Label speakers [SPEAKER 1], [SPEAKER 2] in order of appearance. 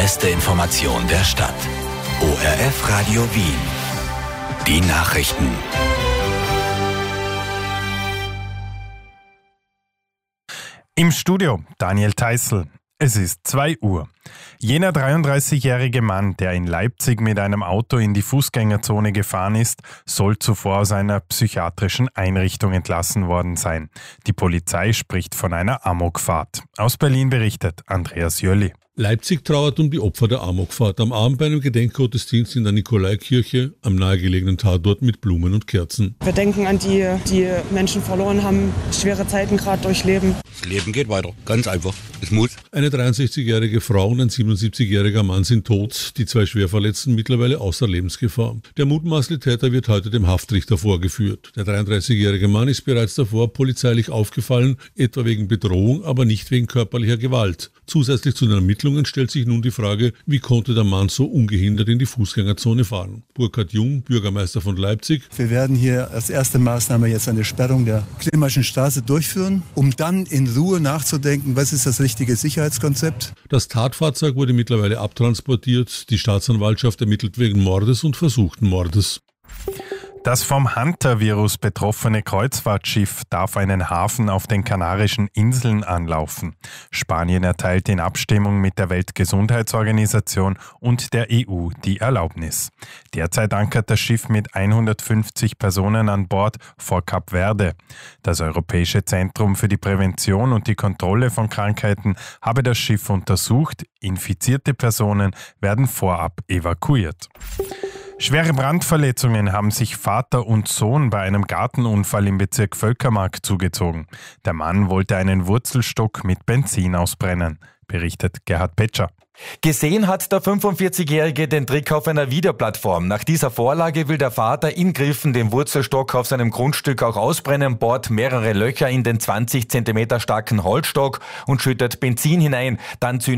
[SPEAKER 1] beste Information der Stadt. ORF Radio Wien. Die Nachrichten.
[SPEAKER 2] Im Studio Daniel Theißl. Es ist 2 Uhr. Jener 33-jährige Mann, der in Leipzig mit einem Auto in die Fußgängerzone gefahren ist, soll zuvor aus einer psychiatrischen Einrichtung entlassen worden sein. Die Polizei spricht von einer Amokfahrt. Aus Berlin berichtet Andreas Jölli.
[SPEAKER 3] Leipzig trauert um die Opfer der Amokfahrt. Am Abend bei einem Gedenkgottesdienst in der Nikolaikirche am nahegelegenen Tatort mit Blumen und Kerzen.
[SPEAKER 4] Wir denken an die Menschen verloren haben, schwere Zeiten gerade durchleben.
[SPEAKER 5] Das Leben geht weiter, ganz einfach. Es muss.
[SPEAKER 3] Eine 63-jährige Frau und ein 77-jähriger Mann sind tot, die 2 Schwerverletzten mittlerweile außer Lebensgefahr. Der mutmaßliche Täter wird heute dem Haftrichter vorgeführt. Der 33-jährige Mann ist bereits davor polizeilich aufgefallen, etwa wegen Bedrohung, aber nicht wegen körperlicher Gewalt. Zusätzlich zu den Ermittlungen stellt sich nun die Frage, wie konnte der Mann so ungehindert in die Fußgängerzone fahren? Burkhard Jung, Bürgermeister von Leipzig.
[SPEAKER 6] Wir werden hier als erste Maßnahme jetzt eine Sperrung der Klimmerschen Straße durchführen, um dann in Ruhe nachzudenken, was ist das richtige Sicherheitskonzept.
[SPEAKER 3] Das Tatfahrzeug wurde mittlerweile abtransportiert. Die Staatsanwaltschaft ermittelt wegen Mordes und versuchten Mordes.
[SPEAKER 2] Das vom Hunter-Virus betroffene Kreuzfahrtschiff darf einen Hafen auf den Kanarischen Inseln anlaufen. Spanien erteilt in Abstimmung mit der Weltgesundheitsorganisation und der EU die Erlaubnis. Derzeit ankert das Schiff mit 150 Personen an Bord vor Kap Verde. Das Europäische Zentrum für die Prävention und die Kontrolle von Krankheiten habe das Schiff untersucht. Infizierte Personen werden vorab evakuiert. Schwere Brandverletzungen haben sich Vater und Sohn bei einem Gartenunfall im Bezirk Völkermark zugezogen. Der Mann wollte einen Wurzelstock mit Benzin ausbrennen, berichtet Gerhard Petscher.
[SPEAKER 7] Gesehen hat der 45-Jährige den Trick auf einer Videoplattform. Nach dieser Vorlage will der Vater in Griffen den Wurzelstock auf seinem Grundstück auch ausbrennen, bohrt mehrere Löcher in den 20 cm starken Holzstock und schüttet Benzin hinein. Dann zündet